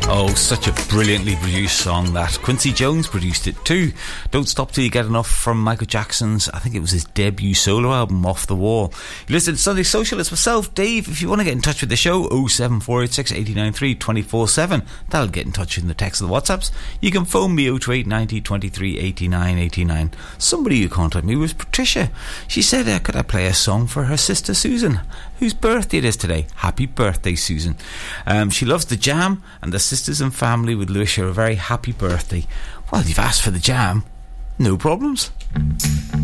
Oh, such a brilliantly produced song that. Quincy Jones produced it too. Don't Stop Till You Get Enough from Michael Jackson's, I think it was his debut solo album, Off the Wall. You listen to Sunday Social. It's myself, Dave. If you want to get in touch with the show, 07486 893 247. That'll get in touch in the text of the WhatsApps. You can phone me 028 90 23 89 89. Somebody who contacted me was Patricia. She said, could I play a song for her sister Susan, whose birthday it is today? Happy birthday, Susan. She loves the Jam, and the sisters and family would wish her a very happy birthday. Well, you've asked for the Jam. No problems.